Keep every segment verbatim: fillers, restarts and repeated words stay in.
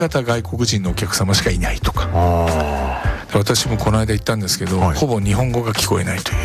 型外国人のお客様しかいないとか。私もこの間行ったんですけど、はい、ほぼ日本語が聞こえないという、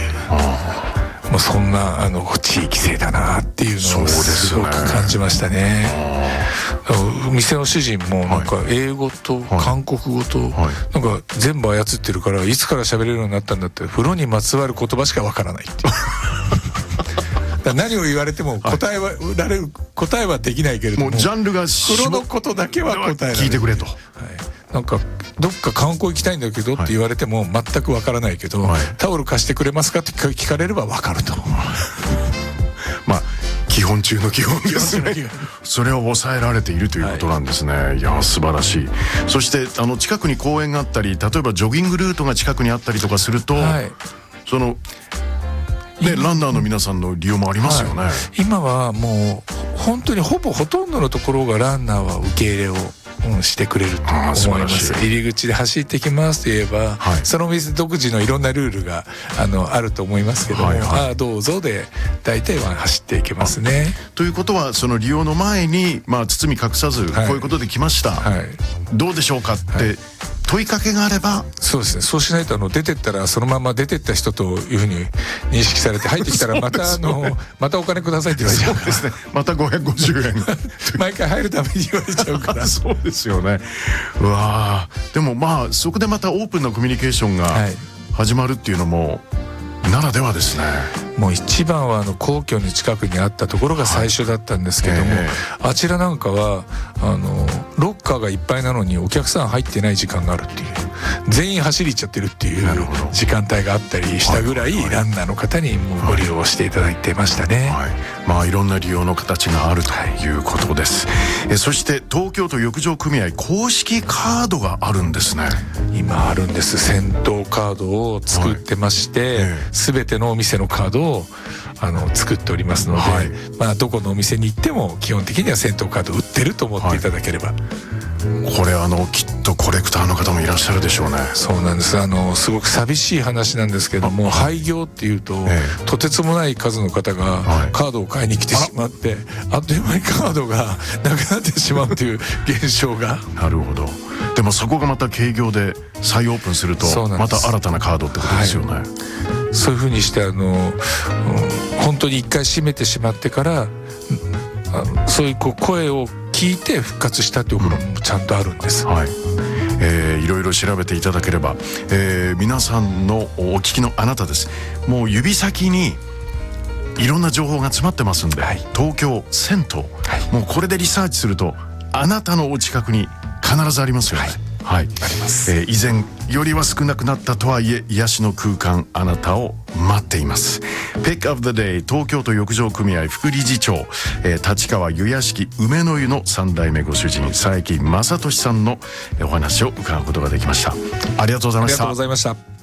もうそんなあの地域性だなっていうのをすごく感じましたね。店の主人もなんか英語と韓国語となんか全部操ってるから、いつから喋れるようになったんだって、風呂にまつわる言葉しかわからないっていうだ何を言われても答えはられる、答えはできないけれども、 もうジャンルが風呂のことだけは答えられる、 聞いてくれと、はい、 なんかどっか観光行きたいんだけどって言われても全くわからないけど、はい、タオル貸してくれますかって聞かれればわかるとまあ基本中の基本ですね。それを抑えられているということなんですね、はい、いや素晴らしい。そしてあの近くに公園があったり、例えばジョギングルートが近くにあったりとかすると、はい、そのね、ランナーの皆さんの利用もありますよね、はい、今はもう本当にほぼほとんどのところがランナーは受け入れを、うん、してくれると思います。入り口で走ってきますと言えば、はい、その店独自のいろんなルールが あのあると思いますけども、はいはい、ああどうぞで大体は走っていけますね。 ということはその利用の前に、まあ、包み隠さず、はい、こういうことで来ました、はい、どうでしょうかって、はい、問いかけがあれば、 そうですね、そうしないとあの出てったらそのまま出てった人というふうに認識されて、入ってきたらまた、ね、あのまたお金くださいって言われちゃうから、 そうですね、またごひゃくごじゅうえん毎回入るために言われちゃうからそうですよね。うわでもまあそこでまたオープンなコミュニケーションが始まるっていうのもならではですね。 もう一番はあの皇居の近くにあったところが最初だったんですけども、はいえー、あちらなんかはあのロッカーがいっぱいなのにお客さん入ってない時間があるっていう、全員走り行っちゃってるっていう時間帯があったりしたぐらい、ランナーの方にもうご利用していただいてましたね、 はいはい、まあいろんな利用の形があるということです、はい、えそして東京都浴場組合公式カードがあるんですね。 今あるんです。銭湯カードを作ってまして、はいええ、全てのお店のカードをあの作っておりますので、はい、まあどこのお店に行っても基本的には銭湯カード売ってると思っていただければ、はい、 これあのきっとコレクターの方もいらっしゃるでしょうね。 そうなんです。あのすごく寂しい話なんですけども、廃業っていうと、ええ、とてつもない数の方がカードを買いに来てしまって、はい、あっという間にカードがなくなってしまうという現象がなるほど。でもそこがまた営業で再オープンするとまた新たなカードってことですよね、はい、 そういうふうにしてあの、うん、本当に一回閉めてしまってからあのそういうこう声を聞いて復活したというところもちゃんとあるんです、うんはいえー、いろいろ調べていただければ、えー、皆さんのお聞きのあなたです。もう指先にいろんな情報が詰まってますんで、はい、東京銭湯、はい、もうこれでリサーチするとあなたのお近くに必ずありますよね。はい、はい、あります、えー、以前よりは少なくなったとはいえ癒しの空間あなたを待っています。 Pick of the Day 東京都浴場組合副理事長、えー、立川湯屋敷梅の湯のさん代目ご主人佐伯正俊さんのお話を伺うことができました。ありがとうございました。 ありがとうございました。